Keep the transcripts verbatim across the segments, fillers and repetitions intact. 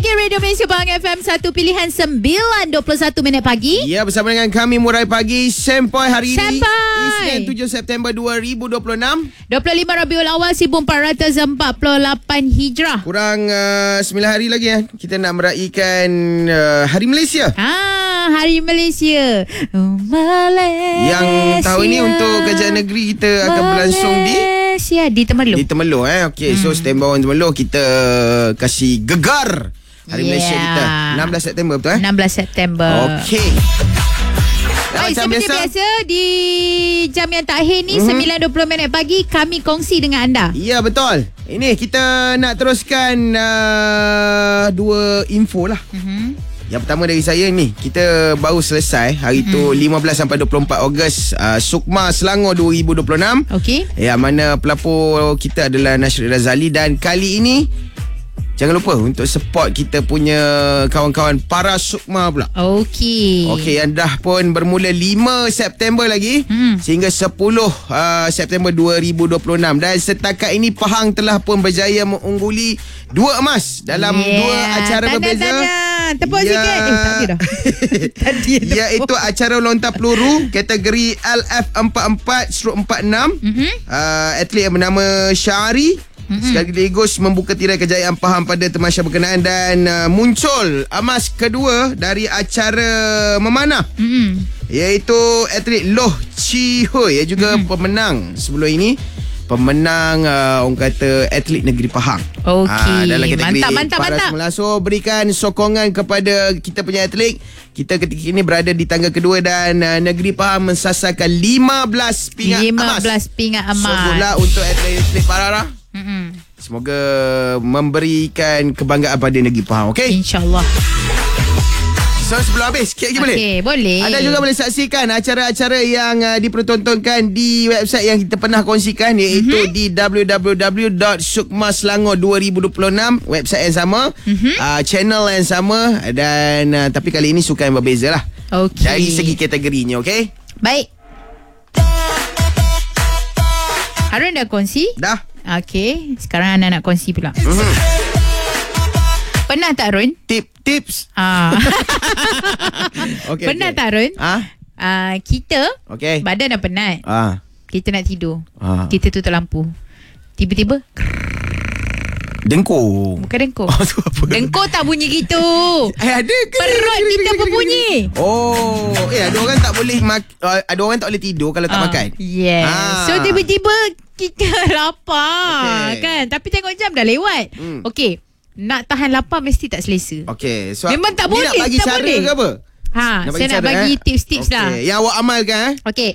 Pagi Radio Malaysia Bang F M satu pilihan sembilan dua puluh satu minit pagi. Ya, bersama dengan kami Murai Pagi Sempoi hari Sempoi. ini Isnin tujuh September dua ribu dua puluh enam, dua puluh lima Rabiul Awal seribu empat ratus empat puluh lapan Hijrah. Kurang uh, sembilan hari lagi ya. Kita nak meraihkan uh, Hari Malaysia. Ah, Hari Malaysia. Oh, Malaysia. Yang tahun ini untuk kerajaan negeri kita akan berlangsung di Malaysia di Temerloh. Di Temerloh eh. Okey, hmm. so stand by on Temerloh, kita kasih gegar Hari yeah. Malaysia kita enam belas September, betul eh? enam belas September. Okey. Baik, seperti biasa. biasa di jam yang terakhir ni mm-hmm. sembilan dua puluh minit pagi kami kongsi dengan anda. Ya, betul. Ini kita nak teruskan uh, dua info lah. Mm-hmm. Yang pertama dari saya ni, kita baru selesai hari mm-hmm. tu lima belas sampai dua puluh empat Ogos uh, Sukma Selangor dua ribu dua puluh enam. Okey. Yang mana pelapor kita adalah Nasrid Razali, dan kali ini jangan lupa untuk support kita punya kawan-kawan para Sukma pula. Okey. Okey, yang dah pun bermula lima September lagi hmm. sehingga sepuluh uh, September dua ribu dua puluh enam. Dan setakat ini Pahang telah pun berjaya mengungguli dua emas dalam yeah. dua acara tanda, berbeza. Tanda. Tepuk ya. sikit. Eh, tadi dah. tadi dah. Iaitu acara lontar peluru kategori L F empat puluh empat empat puluh enam. Mm-hmm. Uh, atlet yang bernama Syahari Mm-hmm. sekaligus membuka tirai kejayaan Pahang pada temasya berkenaan, dan uh, muncul emas kedua dari acara memanah, mm-hmm. iaitu atlet Loh Chi Hui, yang juga mm-hmm. pemenang sebelum ini, pemenang uh, orang kata atlet negeri Pahang. Okey, uh, dalam kategori mantap mantap mantap. So berikan sokongan kepada kita punya atlet. Kita ketika ini berada di tangga kedua, dan uh, negeri Pahang mensasarkan lima belas pingat lima belas emas. lima belas pingat emas. So pula untuk atlet-atlet Parara. Mm-hmm. Semoga memberikan kebanggaan pada negeri Pahang. Okey, InsyaAllah. So sebelum habis, sikit lagi boleh? Okey, boleh. Anda juga boleh saksikan acara-acara yang uh, dipertontonkan di website yang kita pernah kongsikan, iaitu mm-hmm. di w w w dot sukma selangor dua ribu dua puluh enam. Website yang sama, mm-hmm. uh, channel yang sama, dan uh, tapi kali ini sukan yang berbeza lah. Okey. Dari segi kategorinya. Okey, baik. Harun dah kongsi? Dah. Okey, sekarang anda nak kongsi pula. Mm-hmm. Pernah tak, Harun? Tip-tips. Ah. okay, Pernah okay. tak, Harun? Ah? Uh, kita okay. badan dah penat. Ah. Kita nak tidur. Ah. Kita tutup lampu. Tiba-tiba dengkur. Bukan dengkur. Oh, tu apa? Dengkur tak bunyi gitu. Eh, ada ke? Perut kita pun bunyi. Oh, eh ada orang tak boleh mak- uh, ada orang tak boleh tidur kalau tak uh, makan. Yes. Ah. So tiba-tiba kita lapar, okay. kan? Tapi tengok jam dah lewat. Hmm. Okey. Nak tahan lapar mesti tak selesa. Okey. So memang tak boleh, nak bagi tak cara boleh. ke apa? Ha, nak saya nak cara, bagi eh? tips-tips okay. lah. Yang awak amalkan eh? Okey.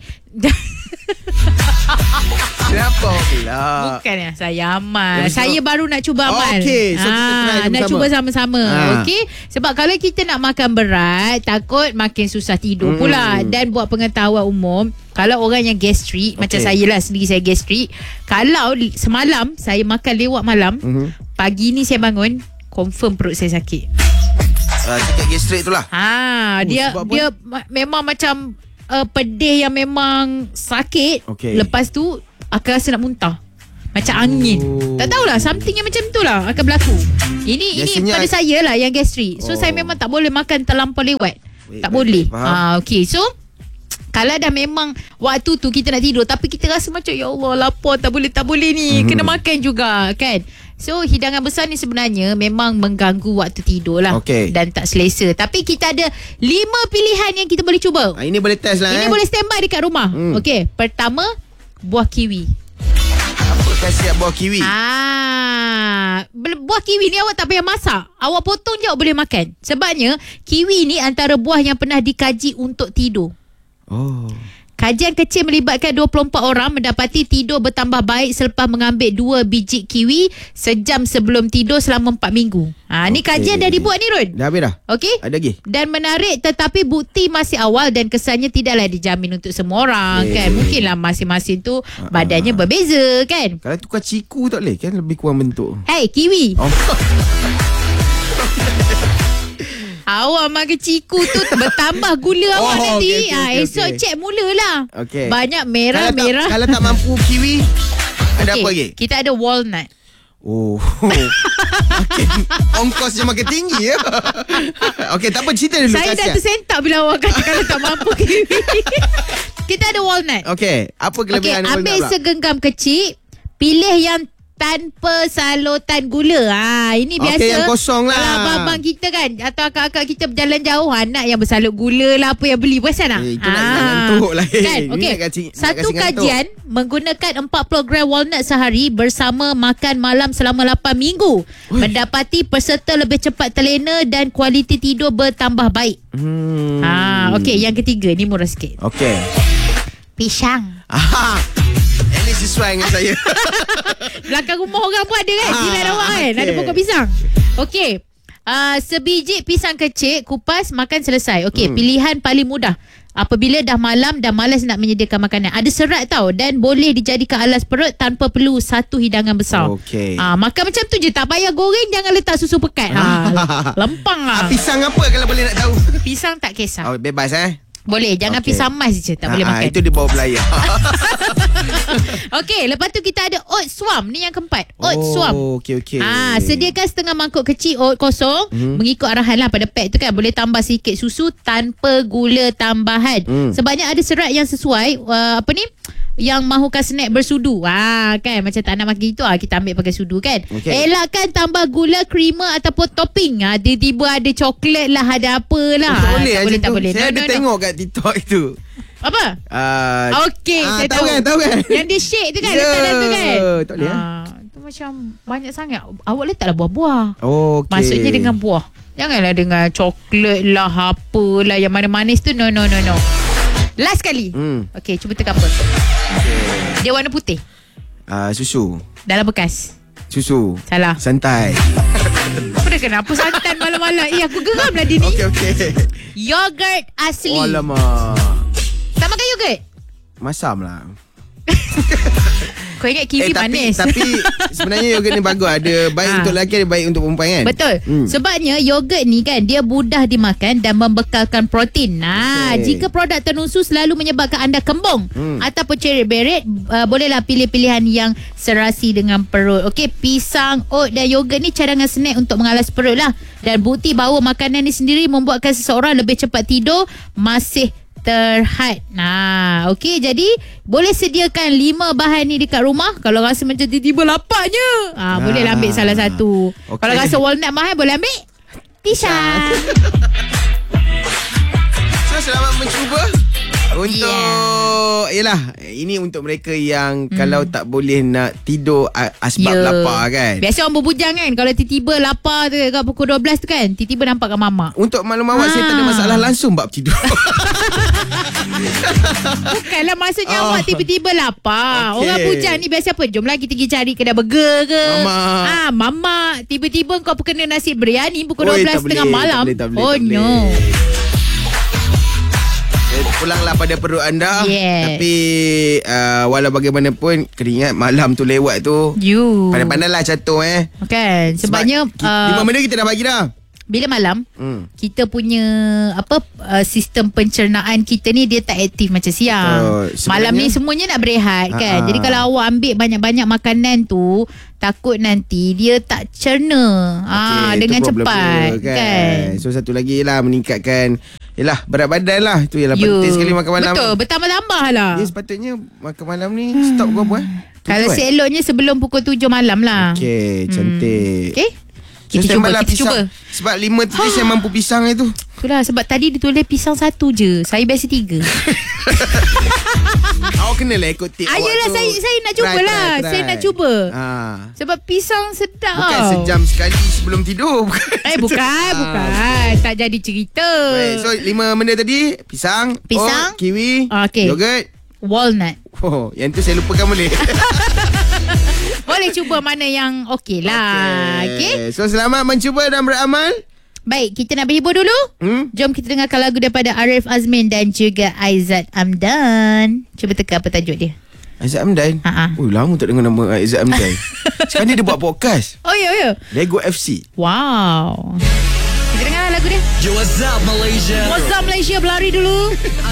Kenapa pula? Bukannya saya amal. Ya, saya baru nak cuba amal. Okey, so ha, kita try nak cuba sama-sama. Ha. Okey. Sebab kalau kita nak makan berat, takut makin susah tidur hmm. pula. Dan buat pengetahuan umum, kalau orang yang gastrik, okay. macam saya lah sendiri, saya gastrik, kalau semalam saya makan lewat malam, hmm. pagi ni saya bangun, confirm perut saya sakit. Uh, sakit gastrik tu lah. Ha, oh, dia dia ma- memang macam uh, pedih yang memang sakit. Okay. Lepas tu akan rasa nak muntah. Macam oh. angin. Tak tahulah, something yang macam tu lah akan berlaku. Ini Biasanya ini pada saya lah yang gastrik. So oh. saya memang tak boleh makan terlampau lewat. Wait, tak wait, boleh. Ha, okey. So kalau dah memang waktu tu kita nak tidur, tapi kita rasa macam ya Allah lapar, tak boleh tak boleh ni, mm-hmm. kena makan juga kan. So hidangan besar ni sebenarnya memang mengganggu waktu tidur lah, okay. dan tak selesa. Tapi kita ada lima pilihan yang kita boleh cuba. Ha, ini boleh test lah. Ini eh? boleh standby dekat rumah. mm. Okey, pertama buah kiwi. Apa khasiat buah kiwi? Ah, buah kiwi ni awak tak payah masak. Awak potong je awak boleh makan. Sebabnya kiwi ni antara buah yang pernah dikaji untuk tidur. Oh. Kajian kecil melibatkan dua puluh empat orang mendapati tidur bertambah baik selepas mengambil dua biji kiwi sejam sebelum tidur selama empat minggu. Ha, okay. Ni kajian dah dibuat ni, Run. Dah habis dah? Okey. Ada lagi? Dan menarik, tetapi bukti masih awal dan kesannya tidaklah dijamin untuk semua orang, okay. kan. Mungkinlah masing-masing tu uh-huh. badannya berbeza, kan. Kalau tukar ciku tak boleh, kan lebih kurang bentuk. Hey, kiwi. Oh. Awak makan ciku tu bertambah gula oh, awak nanti. Okay, okay, ha, okay, esok okay. cek mulalah. Okay. Banyak merah-merah. Kalau, kalau tak mampu kiwi, ada okay. apa lagi? Kita ada walnut. Oh. Makin, ongkosnya makin tinggi ya. Okey, tak apa, cerita dulu. Saya dah kasihan. tersentak bila awak kata kalau tak mampu kiwi. Kita ada walnut. Okey, apa Okey, kelebihan walnut ambil pula? segenggam kecil. Pilih yang tanpa salutan gula. Ha, ini biasa. Okey, yang kosong lah. Kalau abang-abang kita kan atau akak-akak kita berjalan jauh, anak yang bersalut gula lah apa yang beli perasan tak? Eh, itu nak ngantuk lah. Kan? Ini Okey. nak kasi- nak Satu kasi ngantuk. kajian menggunakan empat puluh gram walnut sehari bersama makan malam selama lapan minggu. Ui. Mendapati peserta lebih cepat terlena dan kualiti tidur bertambah baik. Hmm. Ha, okey, yang ketiga ni murah sikit. Okey. Pisang. Aha. At least sesuai dengan saya. Belakang rumah orang pun ada kan? Ah, Jiran awak kan? okey. Ada pokok pisang. Okey. Uh, sebiji pisang kecil, kupas, makan selesai. Okey, Hmm. pilihan paling mudah. Apabila dah malam dan malas nak menyediakan makanan. Ada serat tau dan boleh dijadikan alas perut tanpa perlu satu hidangan besar. Okey. Ah, makan macam tu je. Tak payah goreng, jangan letak susu pekat. Ah, lempang lah. Ah, pisang apa kalau boleh nak tahu? Pisang tak kisah. Oh, bebas eh. Boleh, jangan Okey. pisang mas je. Tak boleh Ah, makan. itu di bawah belayar. Okey, lepas tu kita ada oat swam. Ni yang keempat. Oat Oh, swam. okey, okey. Ah, sediakan setengah mangkuk kecil oat kosong. Hmm. Mengikut arahan lah pada pack tu kan. Boleh tambah sikit susu tanpa gula tambahan. Hmm. Sebabnya ada serat yang sesuai. Uh, apa ni? Yang mahukan snack bersudu. Ah, kan macam tak nak makan itu ah, kita ambil pakai sudu kan. Okey. Elakkan tambah gula, creamer ataupun topping. Ah, tiba-tiba ada coklat lah, ada apa lah. tak boleh tak macam boleh, tak tu. boleh. Saya No, ada no, no. tengok kat TikTok itu. Apa? Uh, Okey, ah, saya tahu tahu. kan, tahu kan? Yang dia shake tu kan, Ya, letak dalam tu kan. tak boleh, Ah, tu macam banyak sangat. Awak letaklah buah-buah. Okey. Maksudnya dengan buah. Janganlah dengan coklat lah, apalah yang mana manis tu. No, no, no, no. Last kali. Hmm. Okey, cuba teka apa. Dia warna putih. Uh, susu. Dalam bekas. Susu. Salah. Santai. Apa dah kenapa santan malam-malam? Eh, aku geram lah dia ni. Okey, okey. Yogurt asli. Oh, alamak. Tak makan yogurt? Masam lah. Kau ingat kiwi eh, tapi, manis. tapi sebenarnya yogurt ni bagus. Ada baik Ah. untuk lelaki, ada baik untuk perempuan kan? Betul. Hmm. Sebabnya yogurt ni kan dia mudah dimakan dan membekalkan protein. Nah, Okey. jika produk ternusu selalu menyebabkan anda kembung Hmm. ataupun cerit-berit, uh, bolehlah pilih pilihan yang serasi dengan perut. Okey, pisang, oat dan yogurt ni cadangan snack untuk mengalas perut lah. Dan bukti bahawa makanan ni sendiri membuatkan seseorang lebih cepat tidur, masih terhad. Nah, okey, jadi boleh sediakan lima bahan ni dekat rumah. Kalau rasa macam tiba-tiba lapaknya, ah, Ah. bolehlah ambil salah satu. Okey. Kalau rasa walnut mahal, boleh ambil pisang. So selamat mencuba untuk Yeah. Yelah, ini untuk mereka yang hmm. kalau tak boleh nak tidur a- asbab Ya. lapar kan. Biasa orang berbujang kan, kalau tiba-tiba lapar tu kat pukul dua belas tu kan, tiba-tiba nampak kat mamak. Untuk maklum awak, saya tak ada Ah. masalah langsung bab tidur. Bukanlah maksudnya Oh. awak tiba-tiba lapar. Okey. Orang bujang ni biasa apa? Jom lah kita pergi cari kedai burger ke. Mamak. Ah, mamak. Tiba-tiba kau kena nasi biryani pukul Oi, dua belas tak tengah boleh, malam. tak boleh, tak boleh, Oh tak boleh. no. Eh, Pulanglah pada perut anda. Yes. Tapi uh, walau bagaimanapun, keringat malam tu lewat tu, You. pandai-pandailah catur eh. Kan. Sebabnya Sebab ki- uh, lima minit kita dah bagi dah. bila malam Hmm. kita punya apa uh, sistem pencernaan kita ni dia tak aktif macam siang. Betul. Sebenarnya- Malam ni semuanya nak berehat kan. Ha-ha. Jadi kalau awak ambil banyak-banyak makanan tu, takut nanti dia tak cerna ah Okey, dengan itu problem cepat dia, kan. So satu lagi lah, meningkatkan Yelah, berat badan lah. Itu ialah You. penting sekali makan malam. Betul, bertambah-tambah lah. Ya, sepatutnya makan malam ni stop kau apa eh? Kalau Tujuh, eh? seeloknya sebelum pukul tujuh malam lah. Okey, cantik. Okey. So, Kita stand cuba, by lah kita pisang. cuba. Sebab lima tadi saya mampu pisang itu. Itulah sebab tadi dia tulis pisang satu je. Saya biasa tiga. Awak kenalah ikut tip awak Ayolah tu. saya saya nak cuba Try, lah. try, try. Saya nak cuba. Ha. Sebab pisang sedap. Bukan sejam sekali sebelum tidur. Eh bukan, bukan. Tak jadi cerita. Baik, so lima benda tadi. Pisang, Pisang. oat, kiwi, Okey. yogurt. Walnut. Oh, yang tu saya lupakan boleh. Boleh cuba mana yang okey lah. Okey. So selamat mencuba dan beramal. Baik, kita nak berhibur dulu. Hmm? Jom kita dengarkan lagu daripada Arif Azmin dan juga Aizat Amdan. Cuba teka apa tajuk dia. Aizat Amdan. Ha-ha. Oh, lama tak dengar nama Aizat Amdan. Sekarang ni dia buat podcast. Oh ya, ya. Lego F C. Wow. Kita dengar lagu dia. Yo, what's up, Malaysia? What's up Malaysia, berlari dulu.